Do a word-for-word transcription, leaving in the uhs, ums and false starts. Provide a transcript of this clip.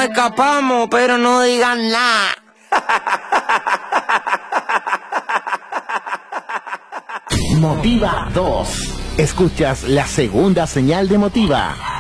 escapamos, pero no digan nada. Motiva dos. Escuchas la segunda señal de Motiva.